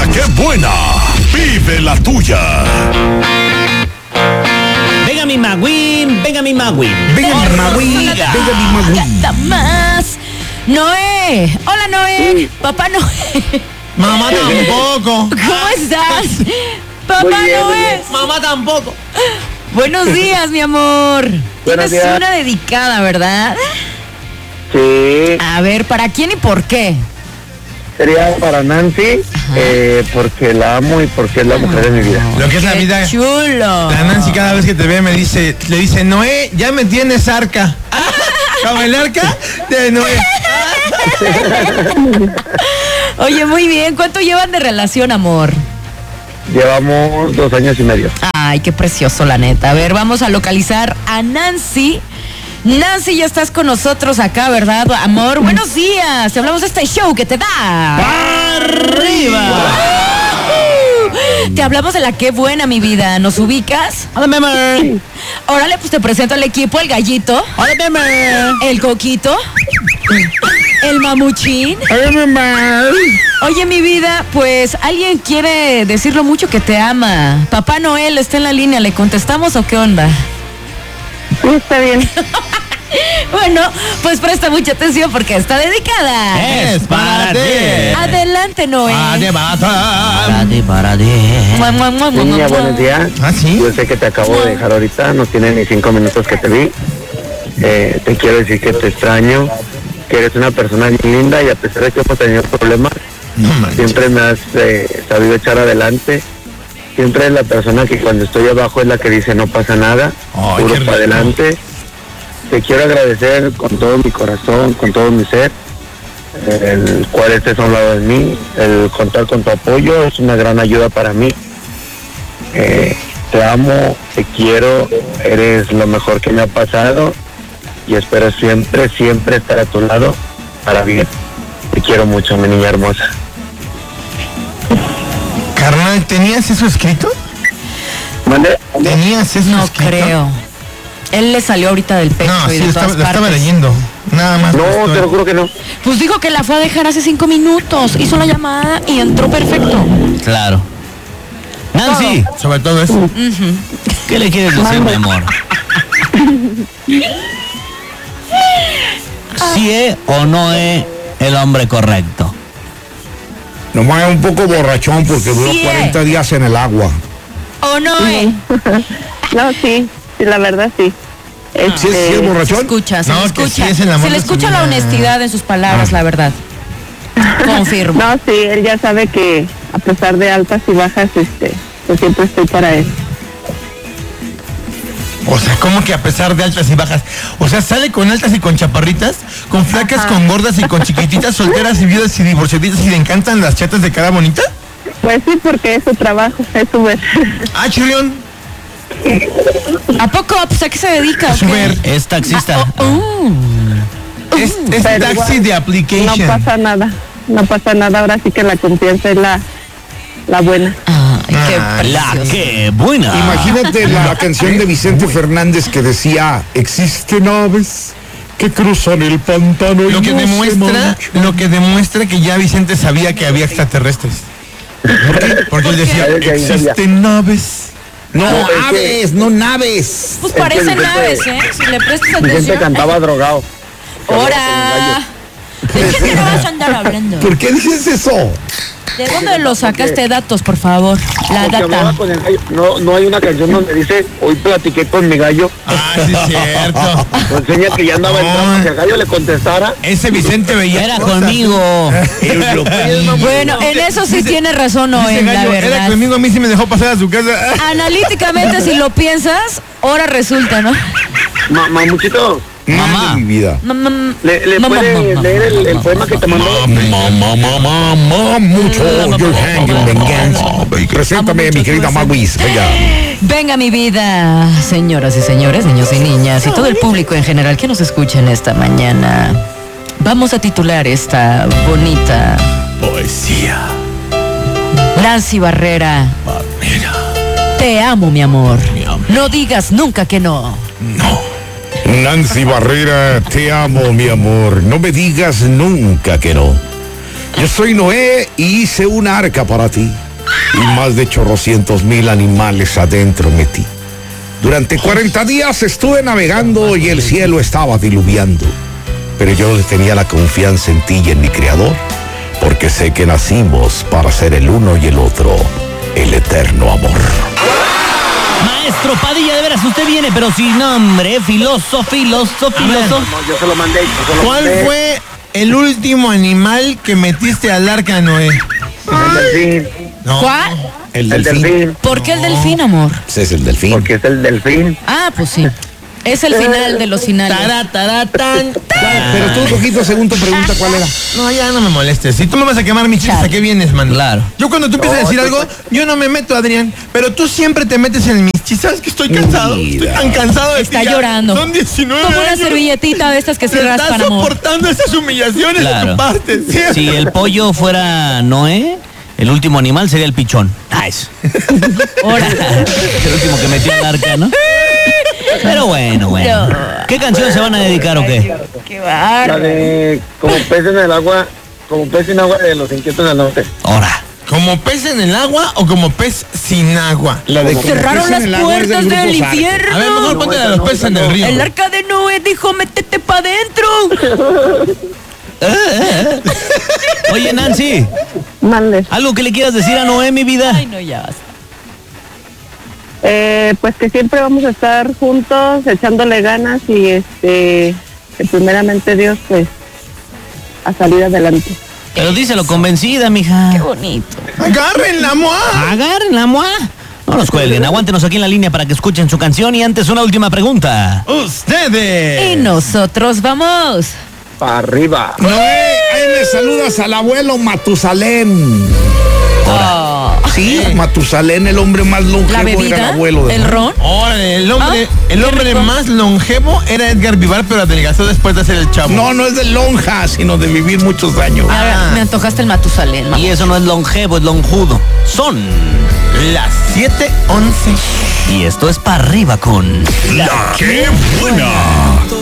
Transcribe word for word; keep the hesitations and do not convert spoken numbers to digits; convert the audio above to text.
que buena. Vive la tuya. Venga mi Magwin, venga mi Magwin. Venga mi Magwin, venga mi Magwin. Más. Noé. Hola, Noé. Sí. Papá Noé. Mamá tampoco. ¿Cómo estás? Papá Muy bien, muy Noé. bien. Mamá tampoco. Buenos días, mi amor. Buenos Tienes días. una dedicada, ¿verdad? Sí, A ver, ¿para quién y por qué? sería para Nancy, eh, porque la amo y porque es la mujer de mi vida. Lo que es la Qué vida. chulo. La Nancy cada vez que te ve me dice, le dice, Noé, ya me tienes arca. Como el arca de Noé. Oye, muy bien. ¿Cuánto llevan de relación, amor? Llevamos dos años y medio. Ay, qué precioso, la neta. A ver, vamos a localizar a Nancy. Nancy, ya estás con nosotros acá, ¿verdad, amor? Buenos días. Te hablamos de este show que te da ¡Arriba! Uh, Te hablamos de la Qué Buena, mi vida. ¿Nos ubicas? Hola, mi amor. Órale, pues te presento al equipo, el gallito, Hola, mi amor. el coquito, el mamuchín. Oye, mi vida, pues alguien quiere decir lo mucho que te ama. Papá Noel está en la línea, ¿le contestamos o qué onda? Sí, está bien. Bueno, pues presta mucha atención porque está dedicada. Es para ti. Adelante, Noel. Para ti, para ti. Mua, mua, mua, mua, Niña, mua. buenos días. ¿Ah, sí? Yo sé que te acabo de dejar ahorita, no tiene ni cinco minutos que te vi. Eh, te quiero decir que te extraño, que eres una persona bien linda y a pesar de que hemos tenido problemas, No manches. siempre me has eh, sabido echar adelante. Siempre es la persona que cuando estoy abajo es la que dice no pasa nada, Ay, puro qué para rico. adelante. Te quiero agradecer con todo mi corazón, con todo mi ser, el cual estés a un lado de mí, el contar con tu apoyo es una gran ayuda para mí. Eh, te amo, te quiero, eres lo mejor que me ha pasado y espero siempre, siempre estar a tu lado para bien. Te quiero mucho, mi niña hermosa. Carnal, ¿tenías eso escrito? ¿Mande? ¿Tenías eso No escrito? creo. Él le salió ahorita del pecho No, y sí, de estaba, todas la estaba partes. leyendo. Nada más. No, esto- te lo juro que no. Pues dijo que la fue a dejar hace cinco minutos. Hizo la llamada y entró perfecto. Claro. Nancy, Sobre todo eso. ¿qué le quieres decir, mi amor? ¿Sí es o no es el hombre correcto? Nomás es un poco borrachón porque duró Sí, eh. cuarenta días en el agua. ¿O no, eh? No, sí, sí, la verdad sí. Este, ¿Sí, es- sí es Se borrachón? escucha, se No, le que escucha. sí es el amor se le de su escucha la vida. honestidad en sus palabras, la verdad. Confirmo. No, sí, él ya sabe que a pesar de altas y bajas, este, pues siempre estoy para él. O sea, ¿cómo que a pesar de altas y bajas? O sea, sale con altas y con chaparritas, con flacas, Ajá. con gordas y con chiquititas, solteras y viudas y divorciaditas y le encantan las chatas de cara bonita. Pues sí, porque es su trabajo, es su ver. Ah, chirrión. ¿A poco? Pues, ¿a qué se dedica? o qué? Super. Es taxista. Uh, Es, es Pero taxi igual, de No application. pasa nada, no pasa nada, ahora sí que la confianza es la, la buena. ay, qué Ah, La precioso. que buena. Imagínate la canción de Vicente Fernández que decía, existen aves que cruzan el pantano y Lo que no se demuestra, manchan". lo que demuestra que ya Vicente sabía que había extraterrestres. ¿Por qué? Porque él decía, ¿Por qué? existen aves. No, No, es que- aves, no naves. Pues Es que parecen Vicente- aves, ¿eh? Si le prestas Vicente atención. cantaba drogado. ¡Hora! ¿De qué te vas a andar hablando? ¿Por qué dices eso? ¿De dónde lo sacaste datos, por favor? La Porque hablaba data. con el gallo. No, no hay una canción donde dice, hoy platiqué con mi gallo. Ah, sí es cierto. Nos enseña que ya andaba No. entrando, que el gallo le contestara. Ese Vicente veía Era cosas. conmigo. Bueno, en eso sí Dice- tiene razón, Dice Noel, la Gallo, era verdad. conmigo, a mí sí me dejó pasar a su casa. Analíticamente, si lo piensas, ahora resulta, ¿no? Ma- Mamuchito, Mamá. Mi vida. Mamá, ¿le, le mamá, puedes mamá, leer el, el mamá, poema que te mandó? Mamá, mamá, mamá, mucho. You're hanging venganza. Preséntame, mi querida Maguis. Venga. Venga, mi vida, señoras y señores, niños y niñas, y todo el público en general que nos escucha en esta mañana. Vamos a titular esta bonita Poesía. Nancy Barrera. Mira. Te amo, mi amor. Mi amor. No digas nunca que no. No. Nancy Barrera, te amo, mi amor. No me digas nunca que no. Yo soy Noé y hice una arca para ti. Y más de chorrocientos mil animales adentro metí. Durante cuarenta días estuve navegando y el cielo estaba diluviando. Pero yo tenía la confianza en ti y en mi Creador, porque sé que nacimos para ser el uno y el otro, el eterno amor. Maestro Padilla, de veras, usted viene, pero sin nombre, filoso, filoso, filoso. No, yo se lo mandé. Yo se lo ¿Cuál mandé. fue el último animal que metiste al arca, Noé? El delfín. No. ¿Cuál? El El delfín. delfín. ¿Por qué el delfín, amor? Ese es el delfín. Porque es el delfín. Ah, pues sí. Es el final de los finales. Tará, tará, tan, tan. Pero tú, Coquito, según tu pregunta, ¿cuál era? No, ya no me molestes. Si tú me vas a quemar mis chistes, ¿a qué vienes, man? Claro. Yo cuando tú empiezas a decir algo, yo no me meto, Adrián. Pero tú siempre te metes en mis chistes. ¿Sabes que estoy cansado? Mira. Estoy tan cansado de Está ti ya. llorando. Son diecinueve Como una años. servilletita de estas que se Te raspan, estás amor. soportando esas humillaciones de Claro. tu parte. ¿Sí? Si el pollo fuera Noé, el último animal sería el pichón. Nice. Ahora. El último que metió el arca, ¿no? Pero bueno, bueno. ¿Qué canción se van a dedicar o qué? Qué La bárbaro. de como pez en el agua, como pez en agua de los inquietos del norte. Ahora. ¿Como pez en el agua o como pez sin agua? La de como Cerraron pez en las el agua es puertas grupo del Sarco. infierno. A ver, mejor ponte a los peces en el río. El arca de Noé dijo, métete pa' adentro. Oye, Nancy, Mande. ¿algo que le quieras decir a Noé, mi vida? Ay, no, ya basta. Eh, pues que siempre vamos a estar juntos, echándole ganas y este, que primeramente Dios, pues, a salir adelante. Pero díselo convencida, mija. Qué bonito. ¡Agarren la moa! Agarren la moa. No nos cuelguen, aguántenos aquí en la línea para que escuchen su canción. Y antes, una última pregunta. ¡Ustedes! Y nosotros vamos. Para arriba. Noé, ahí le saludas al abuelo Matusalén. Oh, Sí, Matusalén, el hombre más longevo, la era el bebida, abuelo de el Noé. ron. Órale, el hombre, Ah, el qué hombre rico. más longevo era Edgar Vivar, pero adelgazó después de hacer el chavo. No, no es de lonja, sino de vivir muchos años. Ahora me antojaste el Matusalén, mamá. Y eso no es longevo, es lonjudo. Son. Las siete once. Y esto es para arriba con. La que buena.